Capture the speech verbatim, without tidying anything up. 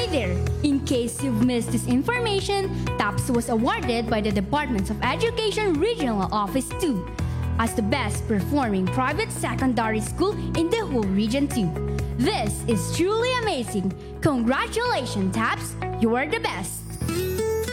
Hi there! In case you've missed this information, TAPS was awarded by the Department of Education Regional Office two as the best performing private secondary school in the whole Region two. This is truly amazing! Congratulations, TAPS! You are the best!